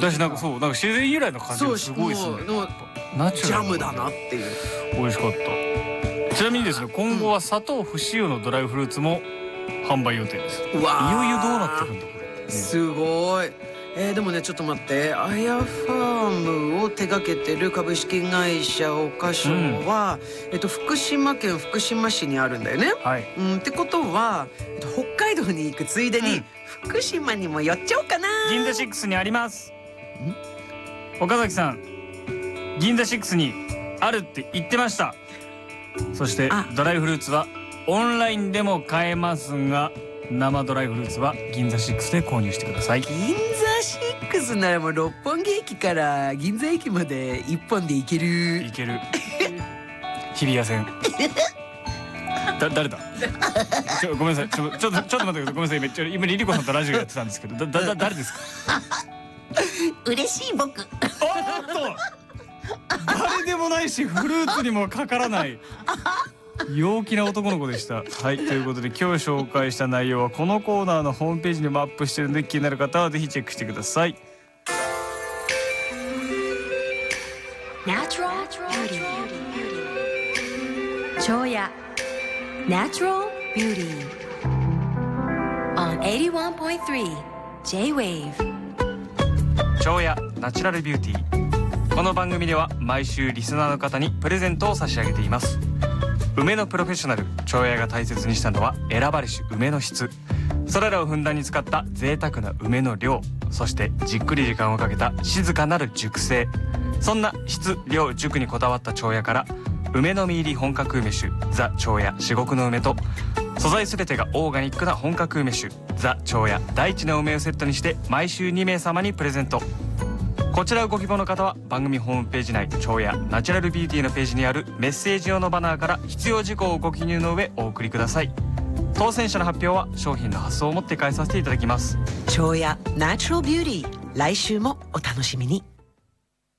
私なんかそうなんか自然由来の感じがすごいですね。ナチュラルジャムだなっていう。 美味しかった。ちなみにですね、今後は砂糖不使用のドライフルーツも販売予定です。いよいよどうなってくるんだこれ。 すごい。でもねちょっと待って、アヤファームを手掛けてる株式会社岡商は、福島県福島市にあるんだよね。 はい。 ってことは、北海道に行くついでに、福島にも寄っちゃおうかな。 銀座6にあります。岡崎さん、銀座6にあるって言ってました。そしてドライフルーツはオンラインでも買えますが、生ドライフルーツは銀座6で購入してください。 銀座6ならもう六本木駅から銀座駅まで一本で行ける。 行ける。日比谷線。誰だ。ごめんなさい。ちょっと待ってください。ごめんなさい。今リリコさんとラジオやってたんですけど、誰ですか。 嬉しい僕。 おっと。誰でもないしフルーツにもかからない陽気な男の子でした。はい、ということで今日紹介した内容はこのコーナーのホームページにもアップしてるので、気になる方はぜひチェックしてください。 超やNatural Beauty on 81.3 J-Wave。 超やナチュラルビューティー。この番組では毎週リスナーの方にプレゼントを差し上げています。梅のプロフェッショナル超やが大切にしたのは選ばれし梅の質、それらをふんだんに使った贅沢な梅の量、そしてじっくり時間をかけた静かなる熟成。そんな質量熟にこだわった超やから梅の実入り本格梅酒ザ超や至極の梅と、素材すべてがオーガニックな本格梅酒ザ超や大地の梅をセットにして毎週2名様にプレゼント。こちらをご希望の方は番組ホームページ内超やナチュラルビューティーのページにあるメッセージ用のバナーから必要事項をご記入の上お送りください。当選者の発表は商品の発送をもって返させていただきます。 超やナチュラルビューティー、来週もお楽しみに。